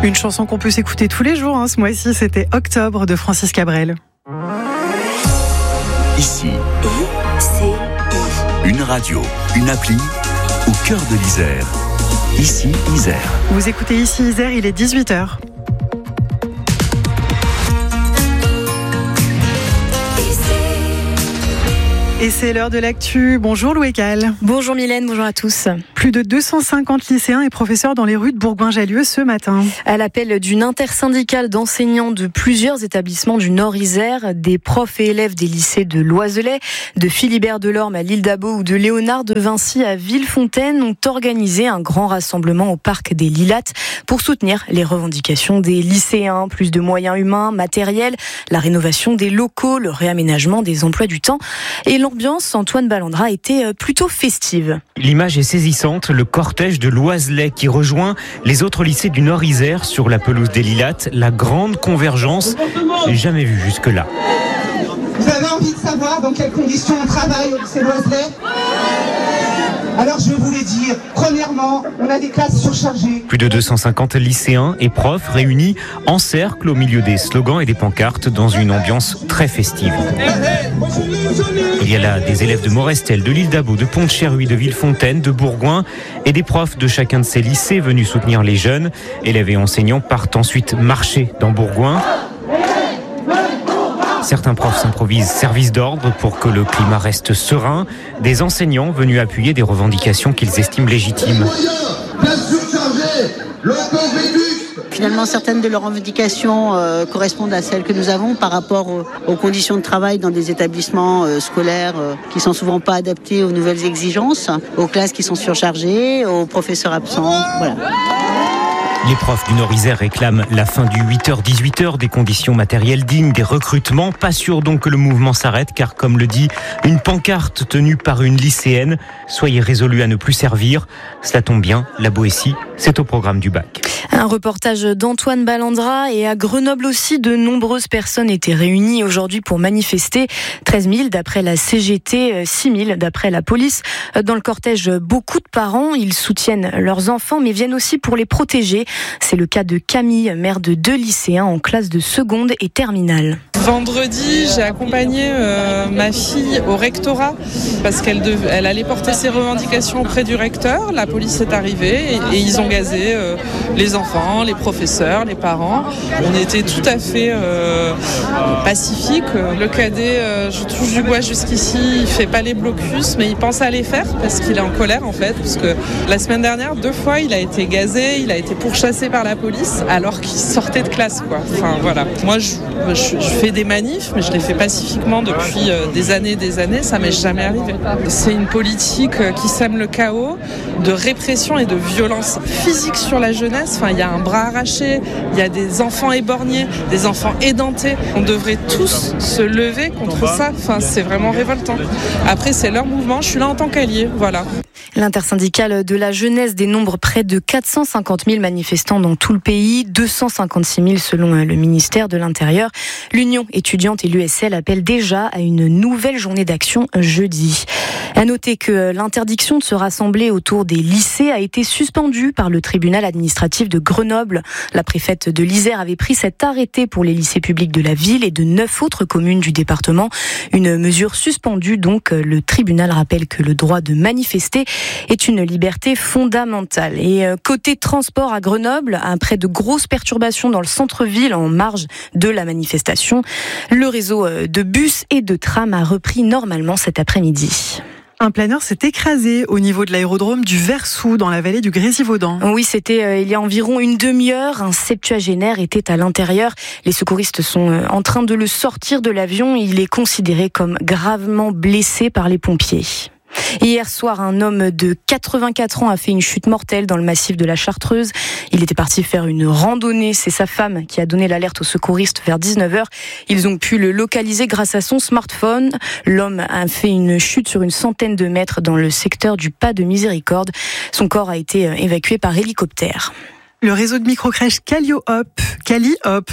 Une chanson qu'on peut s'écouter tous les jours, ce mois-ci, c'était Octobre de Francis Cabrel. Ici, une radio, une appli au cœur de l'Isère. Ici, Isère. Vous écoutez Ici Isère, il est 18h. Et c'est l'heure de l'actu. Bonjour Loué Cal. Bonjour Mylène, bonjour à tous. Plus de 250 lycéens et professeurs dans les rues de Bourgoin-Jallieu ce matin. À l'appel d'une intersyndicale d'enseignants de plusieurs établissements du Nord-Isère, des profs et élèves des lycées de Loiselay, de Philibert Delorme à l'Île d'Abo ou de Léonard de Vinci à Villefontaine ont organisé un grand rassemblement au parc des Lilates pour soutenir les revendications des lycéens. Plus de moyens humains, matériels, la rénovation des locaux, le réaménagement des emplois du temps. Et l'ambiance, Antoine Ballandra, était plutôt festive. L'image est saisissante, le cortège de Loiselay qui rejoint les autres lycées du Nord-Isère sur la pelouse des Lilates. La grande convergence, jamais vue jusque-là. Vous avez envie de savoir dans quelles conditions on travaille au lycée Loiselay ? Alors je vais vous les dire. Premièrement, on a des classes surchargées. Plus de 250 lycéens et profs réunis en cercle au milieu des slogans et des pancartes dans une ambiance très festive. Il y a là des élèves de Morestel, de l'Île d'Abo, de Pont-de-Cherruy, de Villefontaine, de Bourgoin et des profs de chacun de ces lycées venus soutenir les jeunes. Élèves et enseignants partent ensuite marcher dans Bourgoin. Certains profs s'improvisent service d'ordre pour que le climat reste serein. Des enseignants venus appuyer des revendications qu'ils estiment légitimes. Finalement, certaines de leurs revendications correspondent à celles que nous avons par rapport aux conditions de travail dans des établissements scolaires qui sont souvent pas adaptés aux nouvelles exigences, aux classes qui sont surchargées, aux professeurs absents. Voilà. Les profs du Nord-Isère réclament la fin du 8h-18h, des conditions matérielles dignes, des recrutements. Pas sûr donc que le mouvement s'arrête, car comme le dit une pancarte tenue par une lycéenne, soyez résolus à ne plus servir. Cela tombe bien, la Boétie, c'est au programme du bac. Un reportage d'Antoine Ballandra, et à Grenoble aussi, de nombreuses personnes étaient réunies aujourd'hui pour manifester. 13 000 d'après la CGT, 6 000 d'après la police. Dans le cortège, beaucoup de parents, ils soutiennent leurs enfants mais viennent aussi pour les protéger. C'est le cas de Camille, mère de 2 lycéens en classe de seconde et terminale. Vendredi, j'ai accompagné ma fille au rectorat parce qu'elle allait porter ses revendications auprès du recteur. La police est arrivée et ils ont gazé les enfants, les professeurs, les parents. On était tout à fait pacifiques. Le cadet, je touche du bois jusqu'ici, il fait pas les blocus, mais il pense à les faire parce qu'il est en colère en fait. Parce que la semaine dernière, 2 fois, il a été gazé, il a été pourchassé par la police alors qu'il sortait de classe, quoi. Enfin voilà. Moi, je fais des manifs, mais je les fais pacifiquement depuis des années, ça m'est jamais arrivé. C'est une politique qui sème le chaos, de répression et de violence physique sur la jeunesse. Enfin, il y a un bras arraché, il y a des enfants éborgnés, des enfants édentés. On devrait tous se lever contre ça. Enfin, c'est vraiment révoltant. Après, c'est leur mouvement, je suis là en tant qu'allié, voilà. L'intersyndicale de la jeunesse dénombre près de 450 000 manifestants dans tout le pays, 256 000 selon le ministère de l'Intérieur. L'Union étudiante et l'USL appellent déjà à une nouvelle journée d'action jeudi. À noter que l'interdiction de se rassembler autour des lycées a été suspendue par le tribunal administratif de Grenoble. La préfète de l'Isère avait pris cet arrêté pour les lycées publics de la ville et de 9 autres communes du département. Une mesure suspendue donc. Le tribunal rappelle que le droit de manifester est une liberté fondamentale. Et côté transport à Grenoble, après de grosses perturbations dans le centre-ville en marge de la manifestation, le réseau de bus et de trams a repris normalement cet après-midi. Un planeur s'est écrasé au niveau de l'aérodrome du Versou, dans la vallée du Grésivaudan. Oui, c'était il y a environ une demi-heure. Un septuagénaire était à l'intérieur. Les secouristes sont en train de le sortir de l'avion. Il est considéré comme gravement blessé par les pompiers. Hier soir, un homme de 84 ans a fait une chute mortelle dans le massif de la Chartreuse. Il était parti faire une randonnée. C'est sa femme qui a donné l'alerte aux secouristes vers 19h. Ils ont pu le localiser grâce à son smartphone. L'homme a fait une chute sur une centaine de mètres dans le secteur du Pas de Miséricorde. Son corps a été évacué par hélicoptère. Le réseau de microcrèches Calliope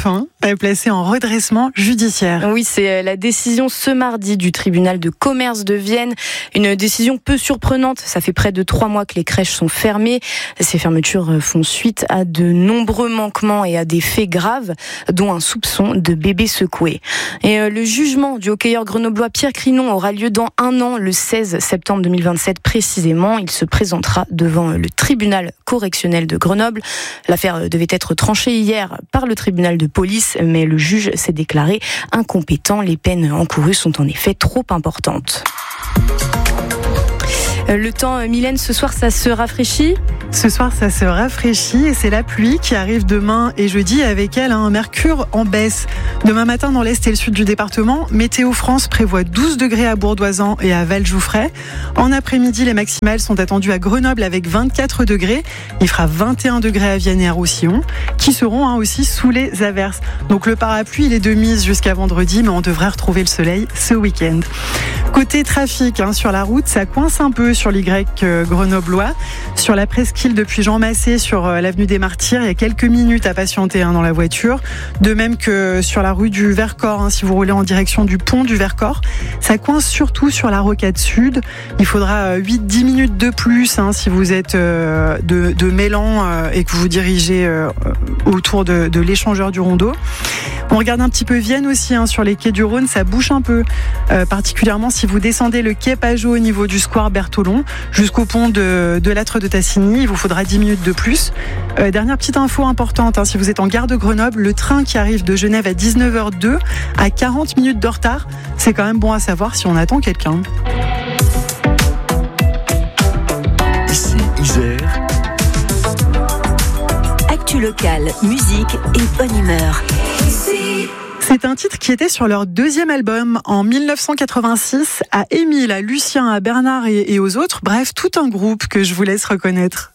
placé en redressement judiciaire. Oui, c'est la décision ce mardi du tribunal de commerce de Vienne. Une décision peu surprenante. Ça fait près de 3 mois que les crèches sont fermées. Ces fermetures font suite à de nombreux manquements et à des faits graves, dont un soupçon de bébé secoué. Et le jugement du hockeyeur grenoblois Pierre Crinon aura lieu dans 1 an, le 16 septembre 2027 précisément. Il se présentera devant le tribunal correctionnel de Grenoble. L'affaire devait être tranchée hier par le tribunal de police, mais le juge s'est déclaré incompétent. Les peines encourues sont en effet trop importantes. Le temps, Mylène, ce soir, ça se rafraîchit ? Ce soir, ça se rafraîchit et c'est la pluie qui arrive demain et jeudi avec elle un mercure en baisse. Demain matin, dans l'est et le sud du département, Météo France prévoit 12 degrés à Bourdoisan et à Valjoufray. En après-midi, les maximales sont attendues à Grenoble avec 24 degrés. Il fera 21 degrés à Vienne et à Roussillon, qui seront aussi sous les averses. Donc le parapluie, il est de mise jusqu'à vendredi, mais on devrait retrouver le soleil ce week-end. Côté trafic, sur la route, ça coince un peu sur l'Y grenoblois. Sur la presqu'île depuis Jean Massé, sur l'avenue des Martyrs, il y a quelques minutes à patienter dans la voiture. De même que sur la rue du Vercors, si vous roulez en direction du pont du Vercors. Ça coince surtout sur la rocade sud. Il faudra 8-10 minutes de plus si vous êtes de Mélan et que vous vous dirigez autour de l'échangeur du Rondeau. On regarde un petit peu Vienne aussi, sur les quais du Rhône, ça bouge un peu, particulièrement si vous descendez le quai Pajot au niveau du square Bertholon jusqu'au pont de l'Âtre de Tassigny, il vous faudra 10 minutes de plus. Dernière petite info importante, si vous êtes en gare de Grenoble, le train qui arrive de Genève à 19h02 à 40 minutes de retard, c'est quand même bon à savoir si on attend quelqu'un. Ici Isère. Actu locale, musique et bonne humeur. C'est un titre qui était sur leur 2e album en 1986, à Émile, à Lucien, à Bernard et aux autres. Bref, tout un groupe que je vous laisse reconnaître.